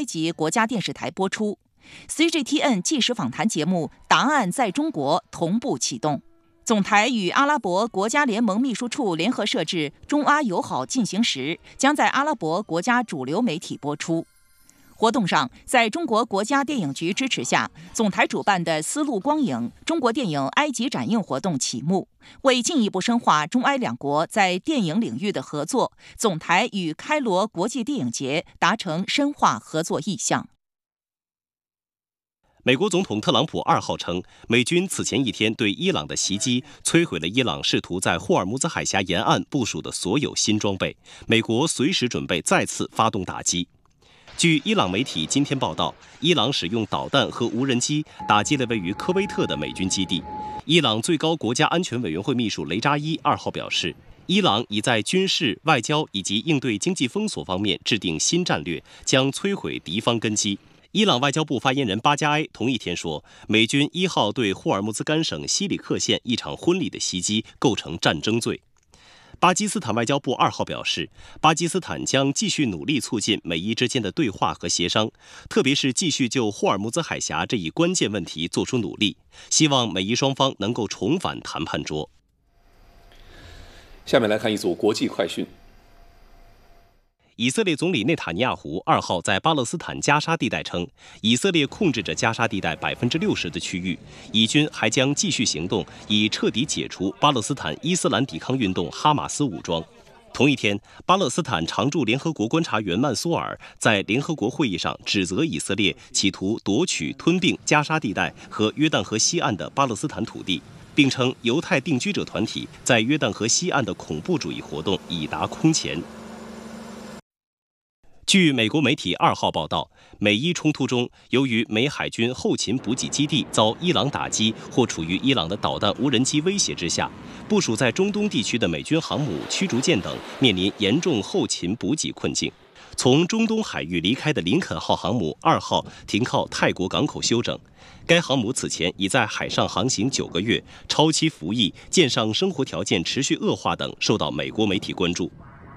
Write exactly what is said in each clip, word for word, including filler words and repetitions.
埃及国家电视台播出。C G T N 纪实访谈节目《答案在中国》同步启动。总台与阿拉伯国家联盟秘书处联合设置中阿友好进行时，将在阿拉伯国家主流媒体播出。活动上，在中国国家电影局支持下，总台主办的丝路光影中国电影埃及展映活动启幕。为进一步深化中埃两国在电影领域的合作，总台与开罗国际电影节达成深化合作意向。 美国总统特朗普二号称，美军此前一天对伊朗的袭击摧毁了伊朗试图在霍尔木兹海峡沿岸部署的所有新装备，美国随时准备再次发动打击。据伊朗媒体今天报道，伊朗使用导弹和无人机打击了位于科威特的美军基地。伊朗最高国家安全委员会秘书雷扎伊二号表示，伊朗已在军事、外交以及应对经济封锁方面制定新战略，将摧毁敌方根基。伊朗外交部发言人巴加埃同一天说，美军一号对霍尔木兹干省西里克县一场婚礼的袭击构成战争罪。巴基斯坦外交部二号表示，巴基斯坦将继续努力促进美伊之间的对话和协商，特别是继续就霍尔木兹海峡这一关键问题做出努力，希望美伊双方能够重返谈判桌。 下面来看一组国际快讯。 以色列总理内塔尼亚胡二号在巴勒斯坦加沙地带称，以色列控制着加沙地带百分之六十的区域，以军还将继续行动，以彻底解除巴勒斯坦伊斯兰抵抗运动哈马斯武装。同一天，巴勒斯坦常驻联合国观察员曼苏尔在联合国会议上指责以色列企图夺取、吞并加沙地带和约旦河西岸的巴勒斯坦土地，并称犹太定居者团体在约旦河西岸的恐怖主义活动已达空前。据美国媒体二号报道，美伊冲突中，由于美海军后勤补给基地遭伊朗打击或处于伊朗的导弹、无人机威胁之下，部署在中东地区的美军航母、驱逐舰等面临严重后勤补给困境。从中东海域离开的林肯号航母二号停靠泰国港口休整。该航母此前已在海上航行九个月，超期服役、舰上生活条件持续恶化等受到美国媒体关注。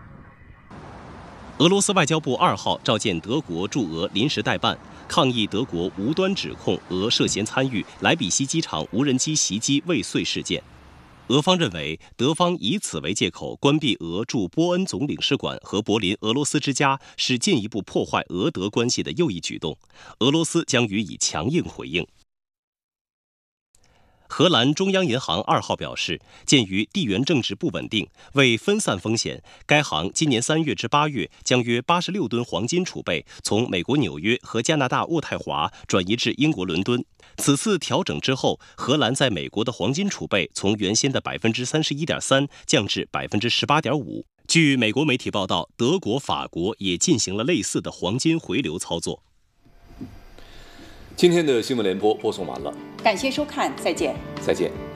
俄罗斯外交部二号召见德国驻俄临时代办，抗议德国无端指控俄涉嫌参与莱比锡机场无人机袭击未遂事件。俄方认为，德方以此为借口关闭俄驻波恩总领事馆和柏林俄罗斯之家，是进一步破坏俄德关系的又一举动。俄罗斯将予以强硬回应。荷兰中央银行二号表示，鉴于地缘政治不稳定，为分散风险，该行今年三月至八月将约八十六吨黄金储备从美国纽约和加拿大渥太华转移至英国伦敦。此次调整之后，荷兰在美国的黄金储备从原先的百分之三十一点三降至百分之十八点五。据美国媒体报道，德国、法国也进行了类似的黄金回流操作。 今天的新闻联播播送完了， 感谢收看，再见。 再见。